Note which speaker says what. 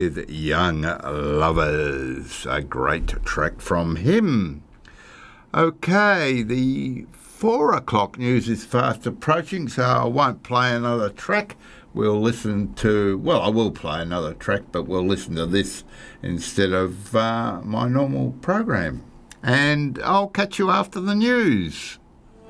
Speaker 1: with Young Lovers, a great track from him. Okay, the 4 o'clock news is fast approaching, so I won't play another track. We'll listen to, well, I will play another track, but we'll listen to this instead of my normal program. And I'll catch you after the news.